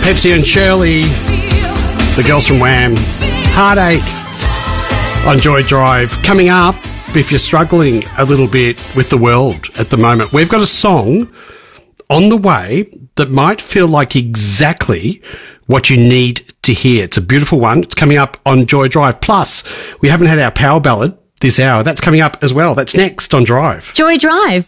Pepsi and Shirley, the girls from Wham, Heartache on Joy Drive. Coming up, if you're struggling a little bit with the world at the moment, we've got a song on the way that might feel like exactly what you need to hear. It's a beautiful one. It's coming up on Joy Drive. Plus, we haven't had our power ballad this hour. That's coming up as well. That's next on Drive. Joy Drive.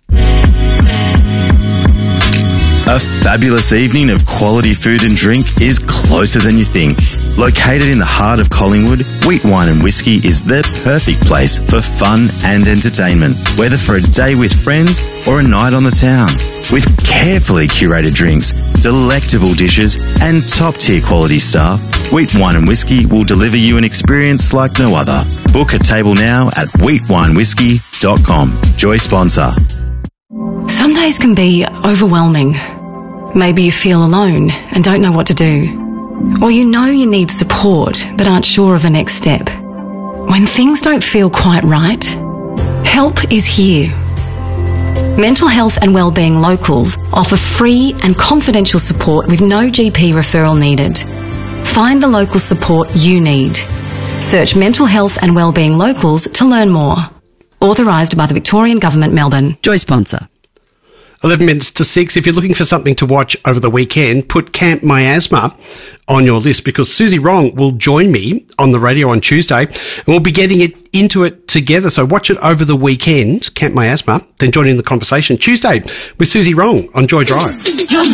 A fabulous evening of quality food and drink is closer than you think. Located in the heart of Collingwood, Wheat Wine and Whiskey is the perfect place for fun and entertainment, whether for a day with friends or a night on the town. With carefully curated drinks, delectable dishes and top-tier quality staff, Wheat Wine and Whiskey will deliver you an experience like no other. Book a table now at wheatwinewhiskey.com. Joy sponsor. Some days can be overwhelming. Maybe you feel alone and don't know what to do. Or you know you need support but aren't sure of the next step. When things don't feel quite right, help is here. Mental Health and Wellbeing Locals offer free and confidential support with no GP referral needed. Find the local support you need. Search Mental Health and Wellbeing Locals to learn more. Authorised by the Victorian Government, Melbourne. Joy sponsor. 11 minutes to 6. If you're looking for something to watch over the weekend, put Camp Miasma on your list, because Susie Wrong will join me on the radio on Tuesday and we'll be getting into it together. So watch it over the weekend, Camp Miasma, then join in the conversation Tuesday with Susie Wrong on Joy Drive.